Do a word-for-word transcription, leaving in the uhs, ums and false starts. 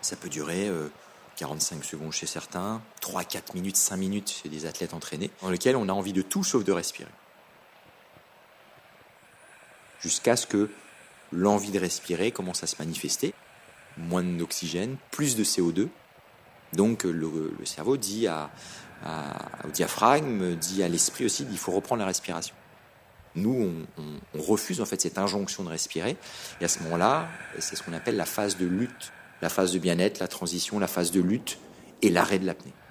Ça peut durer euh, quarante-cinq secondes chez certains, trois à quatre minutes, cinq minutes chez des athlètes entraînés, dans lesquels on a envie de tout sauf de respirer. Jusqu'à ce que l'envie de respirer commence à se manifester. Moins d'oxygène, plus de C O deux. Donc le, le cerveau dit à, à, au diaphragme, dit à l'esprit aussi, il faut reprendre la respiration. Nous, on, on, on refuse en fait cette injonction de respirer. Et à ce moment-là, c'est ce qu'on appelle la phase de lutte, la phase de bien-être, la transition, la phase de lutte et l'arrêt de l'apnée.